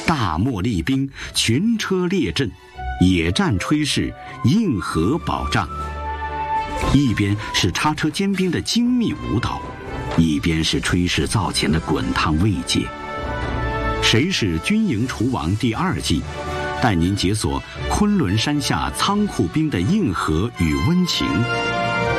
大漠厉兵，群车列阵，野战炊事，硬核保障。一边是叉车尖兵的精密舞蹈，一边是炊事灶前的滚烫慰藉。谁是军营厨王第2季，带您解锁昆仑山下仓库兵的硬核与温情。